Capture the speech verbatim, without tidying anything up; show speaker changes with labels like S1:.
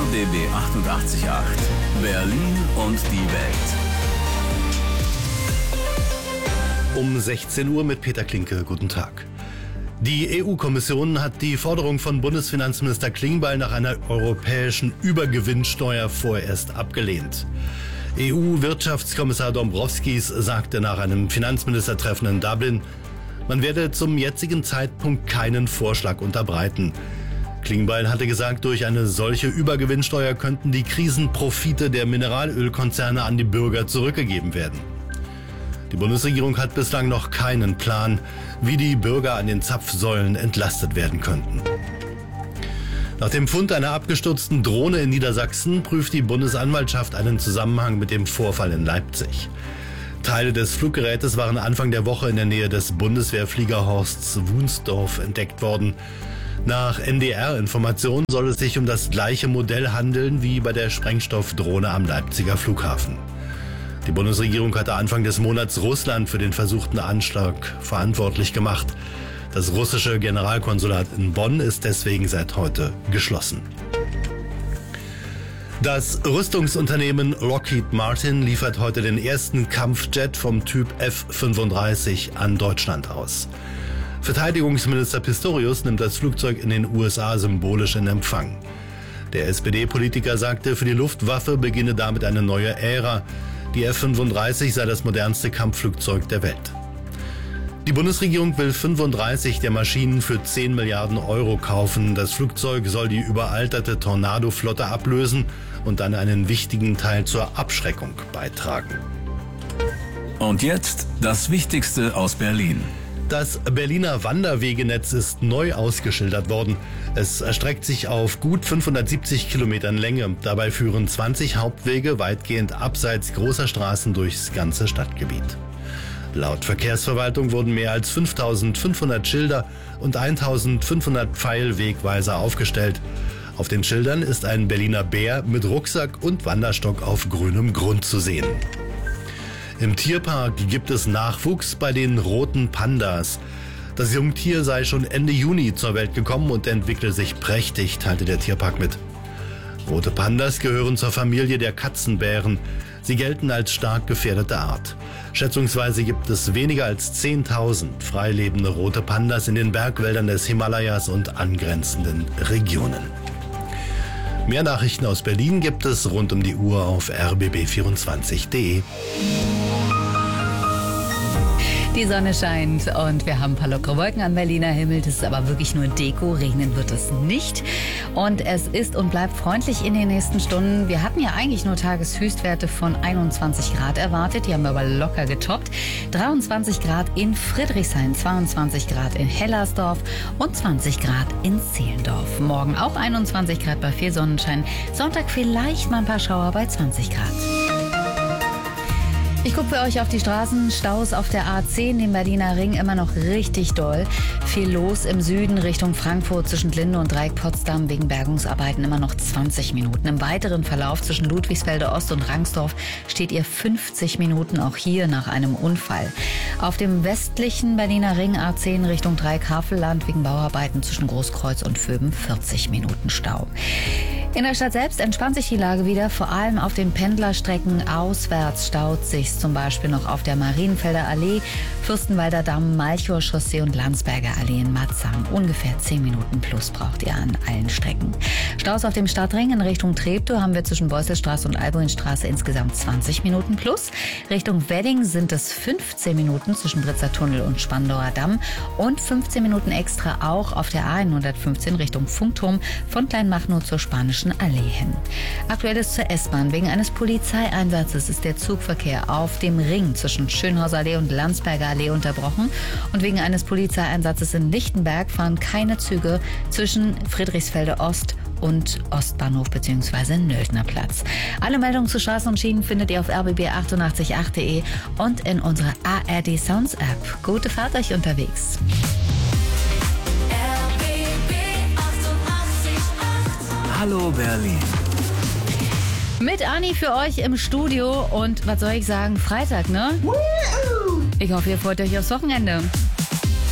S1: B B achtundachtzig Komma acht. Berlin und die Welt.
S2: Um sechzehn Uhr mit Peter Klinke. Guten Tag. Die E U-Kommission hat die Forderung von Bundesfinanzminister Klingbeil nach einer europäischen Übergewinnsteuer vorerst abgelehnt. E U-Wirtschaftskommissar Dombrovskis sagte nach einem Finanzministertreffen in Dublin, man werde zum jetzigen Zeitpunkt keinen Vorschlag unterbreiten. Klingbeil hatte gesagt, durch eine solche Übergewinnsteuer könnten die Krisenprofite der Mineralölkonzerne an die Bürger zurückgegeben werden. Die Bundesregierung hat bislang noch keinen Plan, wie die Bürger an den Zapfsäulen entlastet werden könnten. Nach dem Fund einer abgestürzten Drohne in Niedersachsen prüft die Bundesanwaltschaft einen Zusammenhang mit dem Vorfall in Leipzig. Teile des Fluggerätes waren Anfang der Woche in der Nähe des Bundeswehrfliegerhorsts Wunsdorf entdeckt worden. Nach N D R-Informationen soll es sich um das gleiche Modell handeln wie bei der Sprengstoffdrohne am Leipziger Flughafen. Die Bundesregierung hatte Anfang des Monats Russland für den versuchten Anschlag verantwortlich gemacht. Das russische Generalkonsulat in Bonn ist deswegen seit heute geschlossen. Das Rüstungsunternehmen Lockheed Martin liefert heute den ersten Kampfjet vom Typ F fünfunddreißig an Deutschland aus. Verteidigungsminister Pistorius nimmt das Flugzeug in den U S A symbolisch in Empfang. Der S P D-Politiker sagte, für die Luftwaffe beginne damit eine neue Ära. Die F fünfunddreißig sei das modernste Kampfflugzeug der Welt. Die Bundesregierung will fünfunddreißig der Maschinen für zehn Milliarden Euro kaufen. Das Flugzeug soll die überalterte Tornado-Flotte ablösen und dann einen wichtigen Teil zur Abschreckung beitragen.
S1: Und jetzt das Wichtigste aus Berlin.
S2: Das Berliner Wanderwegenetz ist neu ausgeschildert worden. Es erstreckt sich auf gut fünfhundertsiebzig Kilometern Länge. Dabei führen zwanzig Hauptwege weitgehend abseits großer Straßen durchs ganze Stadtgebiet. Laut Verkehrsverwaltung wurden mehr als fünftausendfünfhundert Schilder und eintausendfünfhundert Pfeilwegweiser aufgestellt. Auf den Schildern ist ein Berliner Bär mit Rucksack und Wanderstock auf grünem Grund zu sehen. Im Tierpark gibt es Nachwuchs bei den roten Pandas. Das Jungtier sei schon Ende Juni zur Welt gekommen und entwickle sich prächtig, teilte der Tierpark mit. Rote Pandas gehören zur Familie der Katzenbären. Sie gelten als stark gefährdete Art. Schätzungsweise gibt es weniger als zehntausend freilebende rote Pandas in den Bergwäldern des Himalayas und angrenzenden Regionen. Mehr Nachrichten aus Berlin gibt es rund um die Uhr auf r b b vierundzwanzig punkt d e.
S3: Die Sonne scheint und wir haben ein paar lockere Wolken am Berliner Himmel. Das ist aber wirklich nur Deko. Regnen wird es nicht. Und es ist und bleibt freundlich in den nächsten Stunden. Wir hatten ja eigentlich nur Tageshöchstwerte von einundzwanzig Grad erwartet. Die haben wir aber locker getoppt. dreiundzwanzig Grad in Friedrichshain, zweiundzwanzig Grad in Hellersdorf und zwanzig Grad in Zehlendorf. Morgen auch einundzwanzig Grad bei viel Sonnenschein. Sonntag vielleicht mal ein paar Schauer bei zwanzig Grad. Ich gucke für euch auf die Straßen. Staus auf der A zehn, dem Berliner Ring, immer noch richtig doll. Viel los im Süden Richtung Frankfurt zwischen Linde und Dreieck Potsdam wegen Bergungsarbeiten immer noch zwanzig Minuten. Im weiteren Verlauf zwischen Ludwigsfelde Ost und Rangsdorf steht ihr fünfzig Minuten, auch hier nach einem Unfall. Auf dem westlichen Berliner Ring A zehn Richtung Dreieck Havelland wegen Bauarbeiten zwischen Großkreuz und Vöben vierzig Minuten Stau. In der Stadt selbst entspannt sich die Lage wieder, vor allem auf den Pendlerstrecken auswärts staut sich zum Beispiel noch auf der Marienfelder Allee, Fürstenwalder Damm, Malchower Chaussee und Landsberger Allee in Marzahn. Ungefähr zehn Minuten plus braucht ihr an allen Strecken. Staus auf dem Stadtring in Richtung Treptow haben wir zwischen Beusselstraße und Albuinstraße insgesamt zwanzig Minuten plus. Richtung Wedding sind es fünfzehn Minuten zwischen Britzer Tunnel und Spandauer Damm und fünfzehn Minuten extra auch auf der A hundertfünfzehn Richtung Funkturm von Kleinmachnow zur Spanischen Allee hin. Aktuelles zur S-Bahn. Wegen eines Polizeieinsatzes ist der Zugverkehr auf dem Ring zwischen Schönhauser Allee und Landsberger Allee unterbrochen. Und wegen eines Polizeieinsatzes in Lichtenberg fahren keine Züge zwischen Friedrichsfelde Ost und Ostbahnhof bzw. Nöldnerplatz. Alle Meldungen zu Straßen und Schienen findet ihr auf r b b achtundachtzig Punkt acht punkt d e und in unserer A R D Sounds App. Gute Fahrt euch unterwegs.
S1: Hallo Berlin.
S3: Mit Anni für euch im Studio und was soll ich sagen, Freitag, ne? Ich hoffe, ihr freut euch aufs Wochenende.